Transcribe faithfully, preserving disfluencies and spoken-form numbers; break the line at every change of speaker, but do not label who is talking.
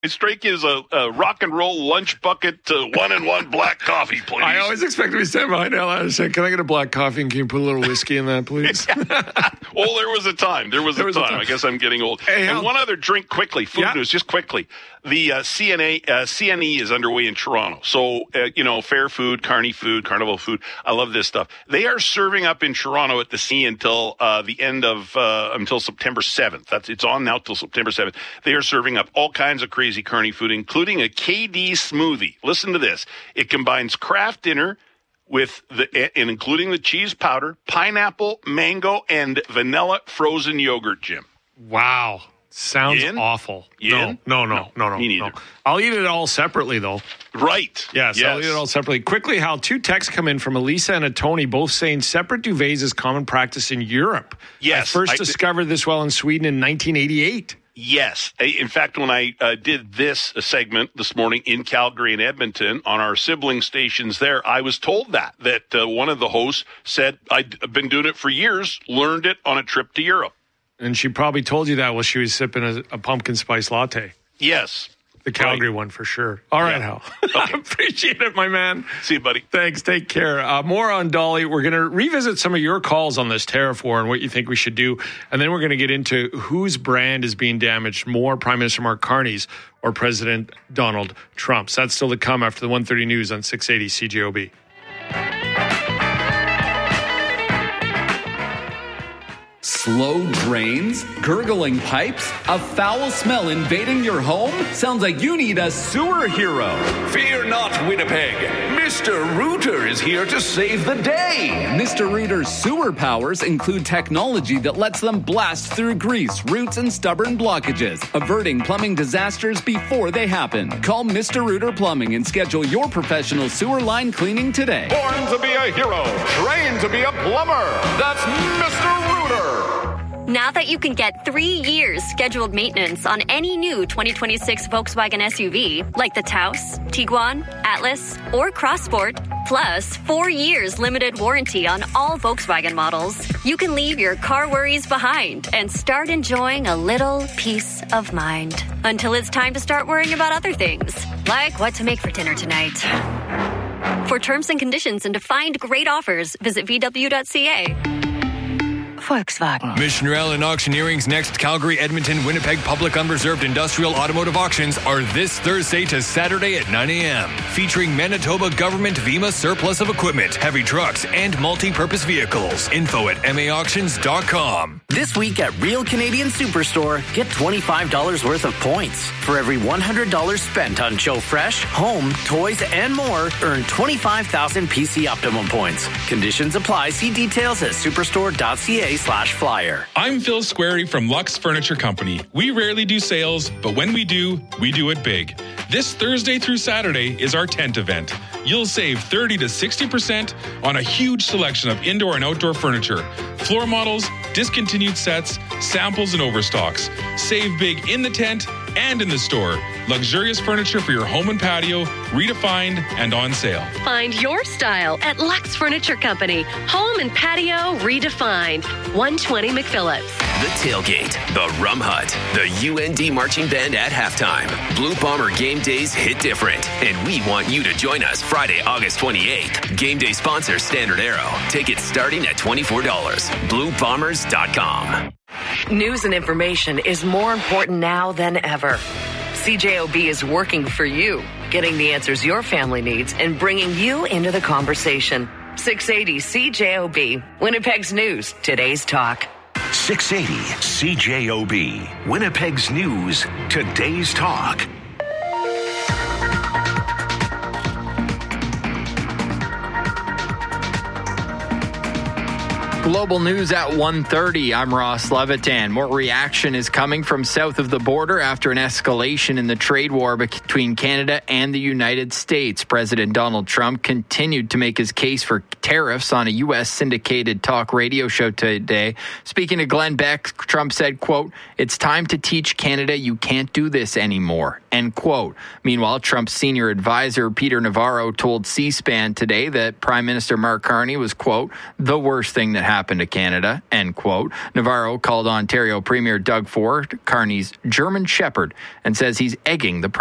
Strike is a, a rock and roll lunch bucket to one and one black coffee, please.
I always expect to be standing behind Al and say, can I get a black coffee and can you put a little whiskey in that, please?
Well, there was a time. There was, there a, was time. a time. I guess I'm getting old. Hey, and one other drink quickly. Food yeah. news, just quickly. The uh, C N A, uh, C N E is underway in Toronto. So, uh, you know, fair food, carny food, carnival food. I love this stuff. They are serving up in Toronto at the C until uh, the end of, uh, until September seventh. That's It's on now till September seventh. They are serving up all kinds of crazy carny food, including a K D smoothie. Listen to this. It combines craft dinner with the, and including the cheese powder, pineapple, mango, and vanilla frozen yogurt, Jim.
Wow. Sounds
in?
awful.
In?
No, no, no, no, no.
Me neither.
No. I'll eat it all separately, though.
Right.
Yes, yes, I'll eat it all separately. Quickly, Hal, two texts come in from Elisa and a Tony, both saying separate duvets is common practice in Europe.
Yes.
I first
I,
discovered this well in Sweden in nineteen eighty-eight.
Yes. In fact, when I uh, did this segment this morning in Calgary and Edmonton on our sibling stations there, I was told that, that uh, one of the hosts said, I've been doing it for years, learned it on a trip to Europe.
And she probably told you that while she was sipping a, a pumpkin spice latte.
Yes.
The Calgary right. one for sure. All right, yeah. Hal. Okay. Appreciate it, my man.
See you, buddy.
Thanks. Take care. Uh, more on Dolly. We're going to revisit some of your calls on this tariff war and what you think we should do. And then we're going to get into whose brand is being damaged more, Prime Minister Mark Carney's or President Donald Trump's. That's still to come after the one thirty news on six eighty C J O B.
Slow drains? Gurgling pipes? A foul smell invading your home? Sounds like you need a sewer hero.
Fear not, Winnipeg. Mister Rooter is here to save the day.
Mister Rooter's sewer powers include technology that lets them blast through grease, roots, and stubborn blockages, averting plumbing disasters before they happen. Call Mister Rooter Plumbing and schedule your professional sewer line cleaning today.
Born to be a hero, trained to be a plumber. That's Mister Rooter.
Now that you can get three years scheduled maintenance on any new twenty twenty-six Volkswagen S U V, like the Taos, Tiguan, Atlas, or Crossport, plus four years limited warranty on all Volkswagen models, you can leave your car worries behind and start enjoying a little peace of mind. Until it's time to start worrying about other things, like what to make for dinner tonight. For terms and conditions and to find great offers, visit V W dot C A. Volkswagen.
Missioner Allen Auctioneering's next Calgary, Edmonton, Winnipeg Public Unreserved Industrial Automotive Auctions are this Thursday to Saturday at nine a.m. featuring Manitoba Government V M A surplus of equipment, heavy trucks, and multi-purpose vehicles. Info at M A auctions dot com.
This week at Real Canadian Superstore, get twenty-five dollars worth of points. For every one hundred dollars spent on Joe Fresh, home, toys, and more, earn twenty-five thousand P C Optimum points. Conditions apply. See details at superstore dot c a slash flyer.
I'm Phil Squarey from Lux Furniture Company. We rarely do sales, but when we do, we do it big. This Thursday through Saturday is our tent event. You'll save thirty to sixty percent on a huge selection of indoor and outdoor furniture, floor models, discontinued sets, samples, and overstocks. Save big in the tent and in the store. Luxurious furniture for your home and patio, redefined and on sale.
Find your style at Lux Furniture Company. Home and patio redefined. one twenty McPhillips.
The Tailgate, the Rum Hut, the U N D Marching Band at halftime. Blue Bomber game days hit different, and we want you to join us Friday, August twenty-eighth. Game day sponsor Standard Arrow. Tickets starting at twenty-four dollars. blue bombers dot com.
News and information is more important now than ever. C J O B is working for you, getting the answers your family needs and bringing you into the conversation. six eighty C J O B, Winnipeg's News, today's talk.
six eighty C J O B, Winnipeg's News, today's talk.
Global news at one thirty. I'm Ross Levitan. More reaction is coming from south of the border after an escalation in the trade war between Canada and the United States. President Donald Trump continued to make his case for tariffs on a U S syndicated talk radio show today. Speaking to Glenn Beck, Trump said, quote, "It's time to teach Canada you can't do this anymore," end quote. Meanwhile, Trump's senior advisor, Peter Navarro, told C-SPAN today that Prime Minister Mark Carney was, quote, "the worst thing that happened happen to Canada, end quote. Navarro called Ontario Premier Doug Ford Carney's German Shepherd and says he's egging the